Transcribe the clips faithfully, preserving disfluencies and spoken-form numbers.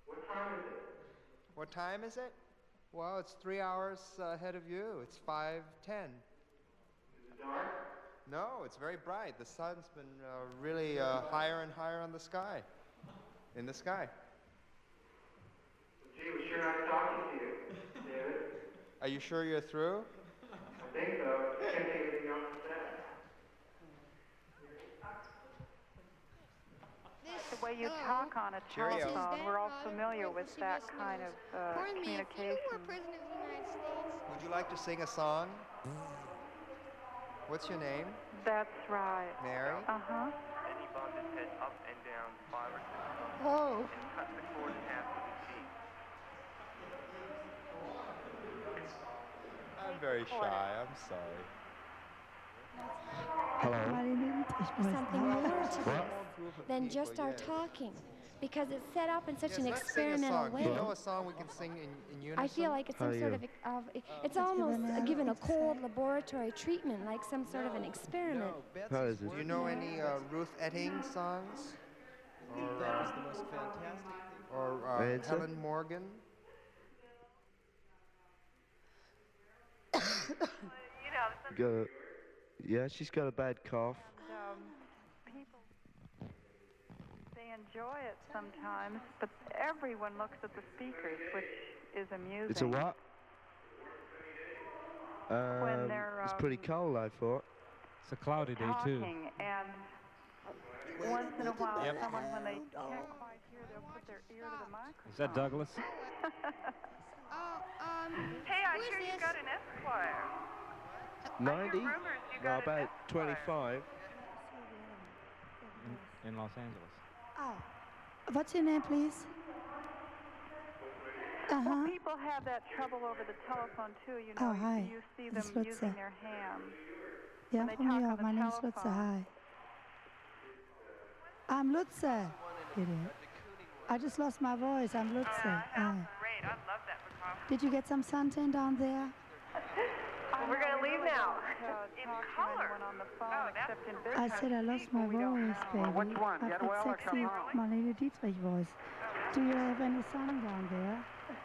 What time is it? What time is it? Well, it's three hours uh, ahead of you. It's five ten. Is it dark? No, it's very bright. The sun's been uh, really uh, higher and higher on the sky. In the sky. Gee, we're sure nice talking to you, David. Are you sure you're through? I think so. Can't think of anything else to say. The way you talk on a Cheerio. telephone, we're all familiar with that kind of uh, Pardon me, if communication. you were President of the United States, Would you like to sing a song? What's your name? That's right. Mary? Uh-huh. Then he bobbed his head up and down five or six times Oh. and cut the cord in half with his teeth. I'm very shy. I'm sorry. something more to What? this than just our talking, because it's set up in such Yes, an let's sing a experimental song. way. Do you know a song we can sing in, in unison? I feel like it's some How are sort you? of, of it's almost given a cold laboratory treatment, like some sort of an experiment. How is it? Do you know any uh, Ruth Etting songs? Or, That was the uh, most fantastic thing. or uh, Answer? Helen Morgan? You know, some, Got a, yeah, she's got a bad cough. um, people, they enjoy it sometimes, but everyone looks at the speakers, which is amusing. It's a what? Um, they're, it's pretty um, cold, I thought. It's a cloudy day too. Talking, and once in a while, someone, when they can't quite hear, they'll put their ear to the microphone. Is that Douglas? Oh, um, Hey, I who is hear you this? got an Esquire. ninety? rumors you No, got an about Esquire. twenty-five. In, in Los Angeles. Oh. What's your name, please? Well, Uh-huh. people have that trouble over the telephone too. You know, Oh, you, hi. you see It's them Lutze. using their hands. Yeah, they from talk New on York. the My name's Lutze. telephone. Hi. I'm Lutze. Idiot. I just lost my voice. I'm Lutze. Hi. Great, I love that for coffee. Did you get some suntan down there? We're gonna leave now. In color. On the phone, oh, except in I said I lost my voice, baby. Which one? I've Getwell got or sexy Chamorro? Marlene Dietrich voice. Do you have any sun down there?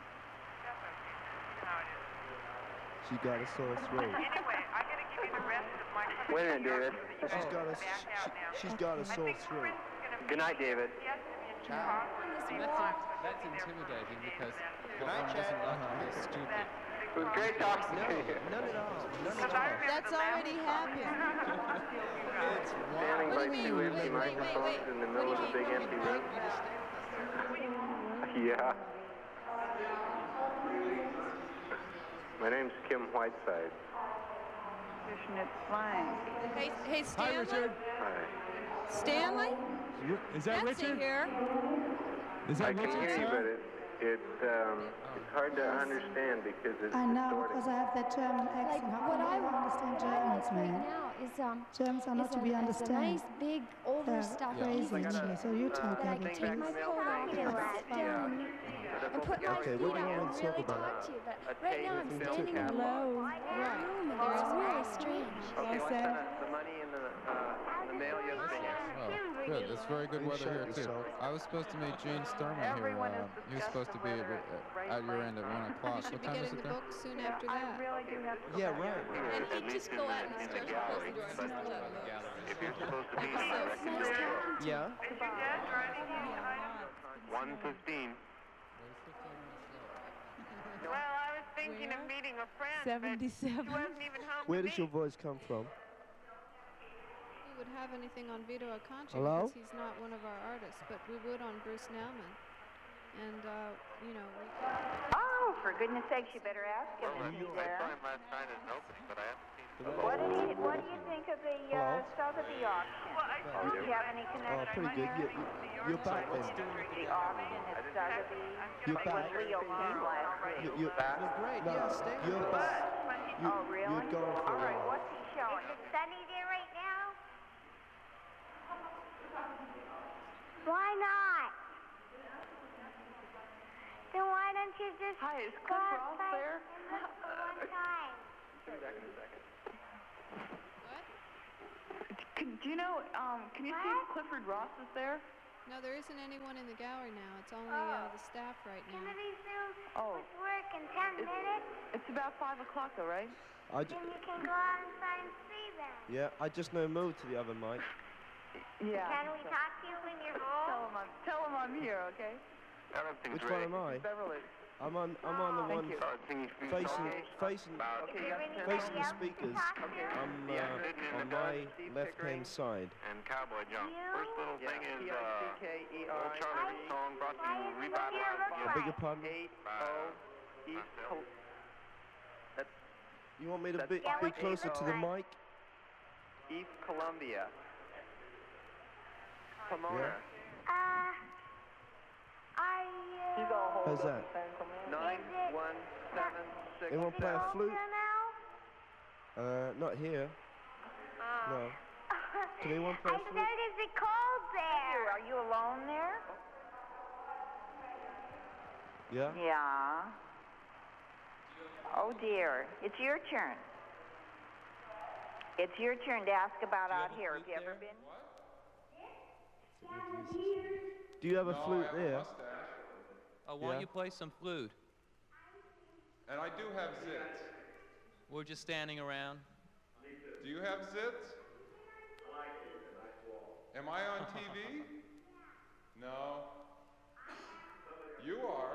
She got a sore throat. Anyway, I gotta give you the rest of my. Wait a minute, David. She's got a, she, she's got a sore throat. Good night, David. That's, in, that's intimidating because Good what night, one Chad. doesn't like is stupid. It was great talking to you. None at all. None at all. That's already happened. It's Standing What by do you two mean? empty Wait, wait, wait, microphones wait. in the What middle do of a you big mean? empty room. Yeah. My name's Kim Whiteside. It's slang. Hey, hey, Hi, Stanley. Richard. Hi. Stanley. Is that Betsy Richard? here. Is I that can Richard, hear you, but sir? it, it, um, it's hard to understand because it's I know, distorted. because I have that German Like accent. How what can I you understand what I Germans, like right man? now is um Germans are not is to a, be is a understood. nice big They're overstuffed crazy, easy chair so you talk that I every can take my time. coat off and sit down and, and put my Okay, feet what do you up want and to talk really about? talk to you. But A right now I'm tape standing in a catalog. low room and it's really strange. Okay, what's the, the money in the, uh, in the mail yesterday? Oh, good. It's very good You weather shut here, too. yourself. I was supposed to meet Gene Sturman here. Everyone Uh, is he was supposed to be discussing at, whether at, at your end at one o'clock. Should What be time is getting it the there? book soon after I that. really do have to. Yeah, right. And he just go out and start to close the door and just pull out books. If you're supposed to be So here, it's nice talking to you. Yeah? Is your dad driving you tonight? one fifteen. Well, I was thinking Where? of meeting a friend, seventy-seven. but she wasn't even home Where to does your meet. voice come from? We would have anything on Vito Acconci Hello? because he's not one of our artists, but we would on Bruce Nauman. And, uh, you know, we could. Oh, for goodness sakes, you better ask him Well, I, if he's I saw there. him last night at an opening, but I haven't seen him. What do you What do you think of the uh, Sotheby auction? Do you have any Oh, connection? pretty good. You, you, you're back then. The auction at Sotheby. You're back. With Leo King last week. You, you're back. Great, No, yeah, stay you're with back. You, Oh, really? You're going for All a right, while. what's he showing? Is it sunny there right now? Why not? Then why don't you just Hi, is go Cliff Ross outside there? and look for one time? What? Can, do you know, um, can you see What? if Clifford Ross is there? No, there isn't anyone in the gallery now. It's only uh, the staff right now. Oh. Work in ten It's- minutes, It's about five o'clock, though, right? I ju- then you can go outside and see them. yeah, I just now moved to the other mic. Yeah. Can we talk to you when you're Tell home? him I'm, tell him I'm here, okay? Everything's Which one ready. am I? Beverly. I'm on. I'm on the Thank one you. Start singing food facing songs. facing About Okay, Is you there got anybody ten facing the else we can speakers. talk to? Okay. I'm Yeah, uh, sitting in on the my dark, Steve left Pickering. hand side. and cowboy jump. You? First little Yeah, thing is P uh, I C K E R Old I Charlie Reed song brought to Why you is it revitalized here look again. I beg your like? pardon. eight Uh, oh East that's Col- That's You want me to That's be, Yeah, be what do you closer look to the like? mic? East Columbia. Pomona. Uh, I, You uh, got a hold How's of that? the San Clemente? Nine one seven six Anyone play a seven. flute? now? Uh, not here. No. Can anyone play I a said, flute? is it cold there? Are you alone there? Yeah. Yeah. Oh dear, it's your turn. It's your turn to ask about out here. Have you ever been? Do you have a flute there? Oh, why don't Yeah. you play some flute? And I do have zits. We're just standing around. Do you have zits? Am I on T V? No. You are.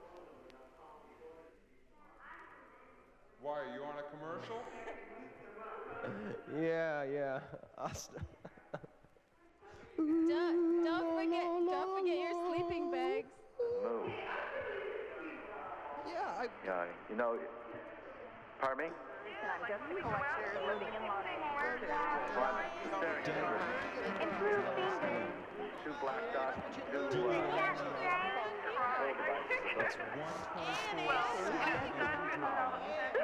Why, are you on a commercial? Yeah, yeah. I st- Don't, don't forget, don't forget your sleeping bags. Move. yeah, I. Yeah, you know. Pardon me? I'm just a collector living in Los Angeles. Well, I'm staring at her. Improve fingers. Two black dots, two uh, Is that strange? little devices. Annie!